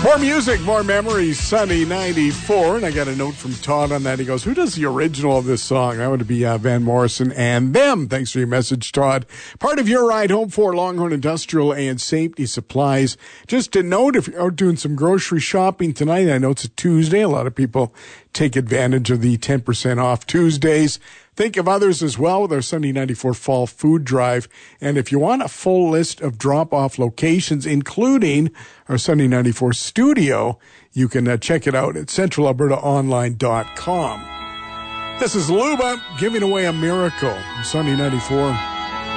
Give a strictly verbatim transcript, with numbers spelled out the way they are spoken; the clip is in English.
More music, more memories, Sunny ninety-four. And I got a note from Todd on that. He goes, who does the original of this song? That would be uh, Van Morrison and Them. Thanks for your message, Todd. Part of your ride home for Longhorn Industrial and Safety Supplies. Just to note, if you're out doing some grocery shopping tonight, I know it's a Tuesday. A lot of people take advantage of the ten percent off Tuesdays. Think of others as well with our Sunday ninety-four Fall Food Drive. And if you want a full list of drop-off locations, including our Sunday ninety-four studio, you can uh, check it out at central alberta online dot com. This is Luba giving away a miracle. Sunday ninety-four.